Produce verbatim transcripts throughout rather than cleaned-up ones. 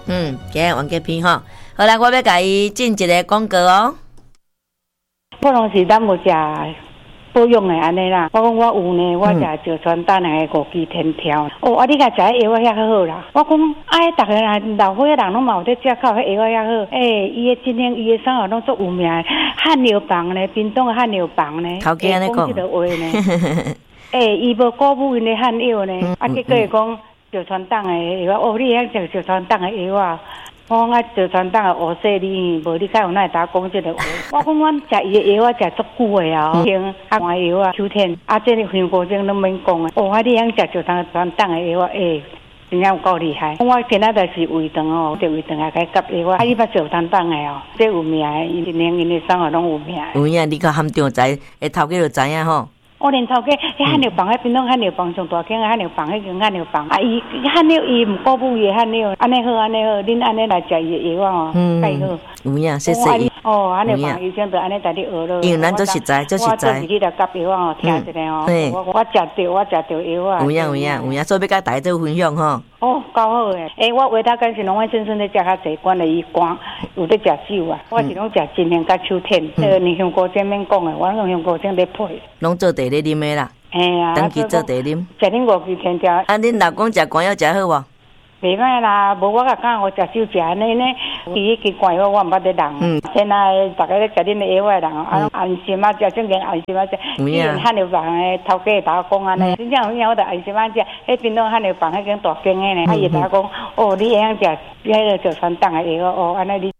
嗯，今日王吉片吼，好啦，我要甲伊进一个广告哦。 可能是咱无食保养的安尼啦。我讲我有呢，我食石川蛋的五鸡天条。哦，啊，你甲食迄药啊遐好啦。我讲，哎，逐个人老岁仔人拢嘛有在食靠迄药啊遐好。诶，伊的今天伊的生活拢足有名的，汗流房呢，屏东的汗流房呢， 头家安尼讲， 即个话呢。诶，伊无鼓舞因的汗药呢，啊，结果会讲石川蛋的药，哦，你遐食石川蛋的药啊？我讲啊，石川蛋的乌细哩，无你敢有哪会打讲即个话？我讲阮食伊的药啊，食足久的啊，用啊换药啊，秋天啊，这个香菇精都免讲的。哦，啊，你遐食石川蛋的药啊，诶，真正有够厉害。我今仔就是胃肠哦，这胃肠也该夹药啊。啊，你捌石川蛋的哦，这有名的，因一年因的生活拢有名的。 有影，你较含着知，诶，头家就知影吼。 我连头家，迄汗尿房，迄边拢汗尿房上大间的汗尿房，迄间汗尿房，啊，伊汗尿伊毋鼓舞伊的汗尿，安尼好，安尼好，恁安尼来食伊的药啊哦，介好。 有影，谢谢伊。 哦，汗尿房医生就安尼带你学咯。 因为咱做实在，做实在。 我做自己来夹药哦，听一下哦。我我食着，我食着药啊。 有影有影有影，所以要甲大家做分享吼。 哦，够好诶！诶，我话他干是拢我先生咧食较济，管了伊肝有咧食酒啊。我是拢食金莲甲秋天，迄个你香菇精免讲诶，我用香菇精咧配。 拢做茶咧啉诶啦。 嘿啊， 长期做茶啉。 食恁五支天条。 啊，恁老公食肝药食好无？ 袂歹啦，无我甲讲我食酒食安尼呢，伊迄支肝药我毋捌得人。嗯。现在逐个咧食恁的药诶人，啊，安心啊食，正经安心啊食。以前汗流房诶头家打讲安尼，真正有影我着安心啊食。迄边拢汗流房迄间大间诶呢，啊伊打讲，哦，你会晓食迄个石川蛋诶药哦，安尼你。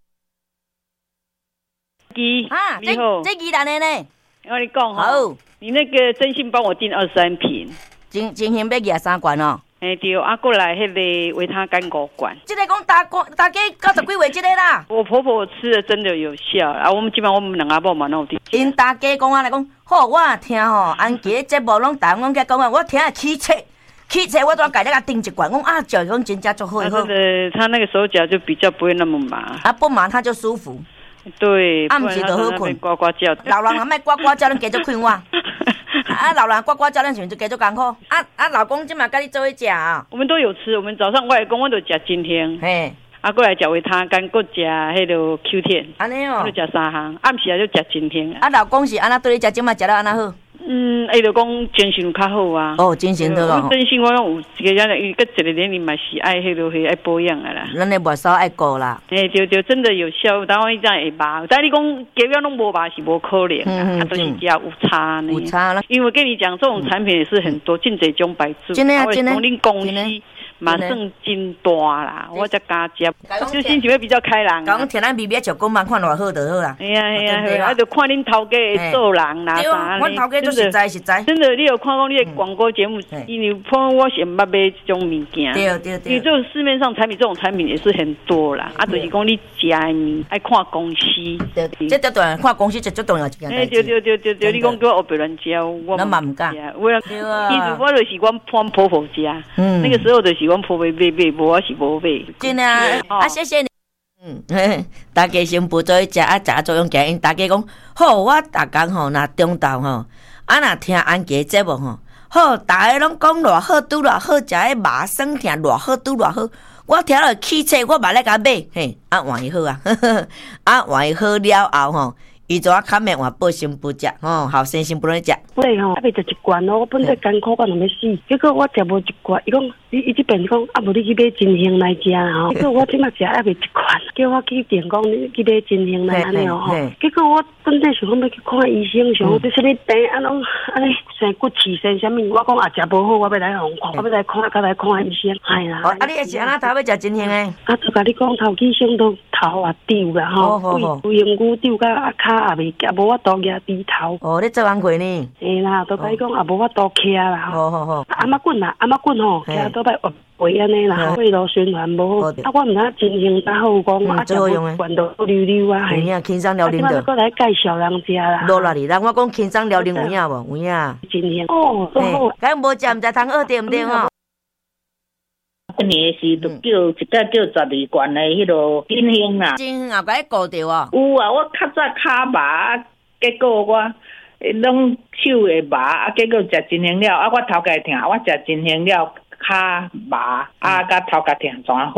鸡啊， 你好， 这鸡蛋的呢？ 我跟你讲哈， 好， 你那个真心帮我订二三瓶， 真真心要廿三罐哦。 哎对，啊过来迄个维他干五罐。 这个讲大大大家九十几岁这个啦。 我婆婆吃的真的有效，啊，我们基本上我们两阿婆嘛拢有订。 因大家讲啊来讲，好，我听吼，安吉节目拢台湾讲讲啊，我听起册，起册我都要改那个订一罐，讲啊，就讲真正足好好。 他的他那个手脚就比较不会那么麻。 啊，不麻他就舒服。 对， 啊，毋是就好困， 呱呱叫。 老人若莫呱呱叫，咱继续困我。啊，老人呱呱叫，咱是就继续艰苦。啊啊，老公今嘛跟你做伙食啊？ 我们都有吃，我们早上外公我都食今天， 嘿， 啊过来食维他干，搁食迄个 Q 天， 安尼哦， 就食三项，暗时啊就食今天。 啊，老公是安那对你食，今嘛食了安那好？ 嗯，伊就讲精神较好啊。 哦，精神好咯。 真心我有一个人，伊个一个年龄嘛是爱迄落去爱保养的啦。 咱的末梢爱顾啦。 诶，对对，真的有效。当然伊这样会麻，但你讲隔壁拢无麻是无可能啊，啊，都是加有差呢。 有差啦。 因为跟你讲，这种产品也是很多，进这种白醋。 真的啊，真的。 恁公司嘛算真大啦，我才加接，就心情会比较开朗。 讲听咱 B B 小公班看偌好就好啦。 哎呀哎呀，啊，就看恁头家做人啦啥。 阮头家做实在实在。 真的，你有看讲你的广告节目，因为碰我是毋捌买这种物件。 对对对。 因为这种市面上产品，这种产品也是很多啦。啊，就是讲你食的物爱看公司。 对，这最重要，看公司这最重要一件代志。 对对对对对，你讲叫我别人家，我嘛唔敢。 我其实我就是阮阮婆婆家，那个时候就是阮婆婆买买，无我是无买。 真的啊，啊谢谢你。嗯，大家先不做食啊，食作用行，因大家讲好，我逐工吼，若中昼吼，啊若听安吉节目吼，好，逐个拢讲偌好，拄偌好，食迄麻酸疼偌好，拄偌好，我听了起册，我嘛来甲买，嘿，啊换伊好啊，啊换伊好了后吼。伊做啊，看面换保心不食，吼，后生先不能食。 对吼，啊未食一罐哦，我本来艰苦，我拢要死。结果我食无一罐，伊讲，伊伊这边讲，啊无你去买真香来食吼。结果我即马食啊未一罐，叫我去电讲你去买真香来安尼哦吼。结果我本来想讲要去看医生，想这什么病啊拢安尼生骨刺生啥物，我讲啊食无好，我要来互看，我要来看，甲来看医生，系啦。 啊，你是安那头要食真香诶？ 啊，就甲你讲头起伤到头啊丢啦吼，规规身躯丢甲啊骹。也未，也无法度举低头。 哦，你做工课呢？ 嘿啦，都甲你讲也无法度徛啦。 好好好。 阿妈滚啦，阿妈滚吼，徛倒摆学背安尼啦，胃路循环无好。啊，我毋知真行较好讲，啊，食无惯到溜溜啊。 有影，轻松辽宁的。 啊，搁来介绍人食啦。 落来哩，人我讲轻松辽宁有影无？有影。 真行。哦，好。 敢无食毋知通学对毋对吼？ 迄年是就叫一个叫十二罐的迄落金香啦。 金香也甲伊顾着哦。 有啊，我较早骹麻，结果我拢手会麻，啊，结果食金香了，啊，我头家疼，我食金香了骹麻，啊，甲头家疼全好。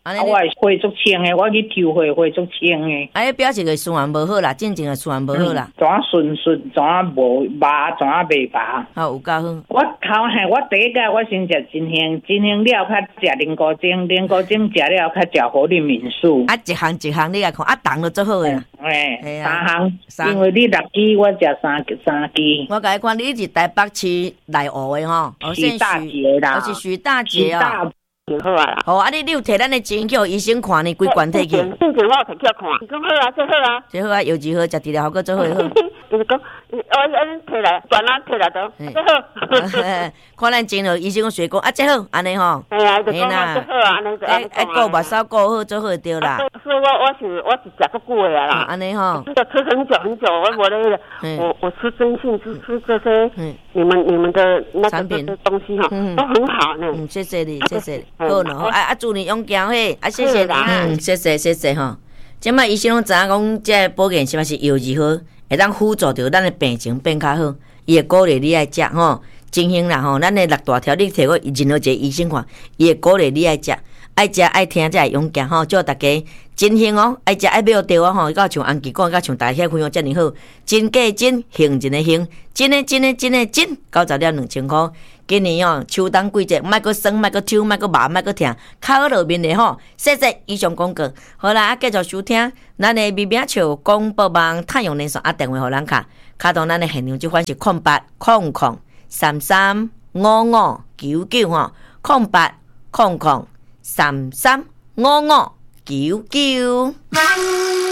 啊，我会足清诶，我去抽血会足清诶。 啊，迄表示个循环无好啦，进前个循环无好啦。 怎啊顺顺，怎啊无麻，怎啊袂麻。 好，有够好。 我头嘿，我第一个我先食真香，真香了较食灵菇精，灵菇精食了较食活力敏素。 啊，一项一项你来看，啊，重就做好诶啦。 诶，三项，因为你六支，我食三三支。 我甲你看，你是台北市内湖诶吼， 徐大杰啦， 我是徐大杰哦。 就好啊啦。 好啊，你你有摕咱的钱去互医生看呢，规罐摕去。 进前我摕去看，伊讲好啊，最好啊。 最好啊，药治好，食治疗效果最好好。 就是讲，我我摕来，转啊摕来都最好。 看咱真好，医生讲水果啊，最好安尼吼。 哎呀，就讲最好啊，安尼就安尼。 哎，顾目梢顾好，最好对啦。 所以我我是我是食足久的啦。 安尼吼。 吃很久很久，我我那个我我吃真信吃吃这些你们你们的那个这些东西哈，都很好呢。 嗯，谢谢你，谢谢你。好呢，好啊啊，祝你勇敢嘿！啊，谢谢你，嗯，谢谢谢谢吼。即摆医生拢知影讲，这保健什么是药治好，会当辅助着咱的病情变较好。伊会鼓励你爱食吼，真香啦吼。咱的六大条，你摕过任何一个医生看，伊会鼓励你爱食，爱食爱听才会勇敢吼。祝大家真香哦，爱食爱买对哦吼，到像安琪讲，到像大家分享遮尔好，真假真，行真的行，真的真的真的真，九十了两千块。今年哦，秋冬季节，莫阁酸，莫阁抽，莫阁麻，莫阁疼，较好落面的吼。谢谢以上广告。好啦，啊，继续收听咱的微名笑广播网太阳连线啊，电话互咱卡，卡到咱的现场即款是空八空空三三五五九九吼，空八空空三三五五九九。